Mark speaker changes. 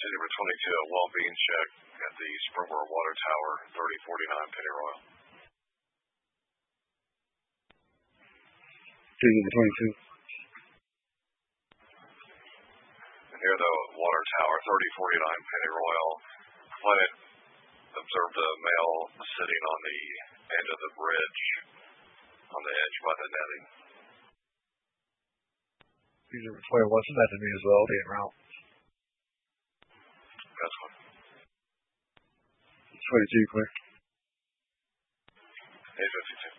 Speaker 1: number 22, a well-being check at the Springmore Water Tower, 3049 Pennyroyal.
Speaker 2: Number 22.
Speaker 1: And here, the Water Tower, 3049 Pennyroyal. Client observed a male sitting on the end of the bridge, on the edge by the netting.
Speaker 2: User player wasn't that to me as well, the route.
Speaker 1: That's one.
Speaker 2: 22, quick.
Speaker 1: 852.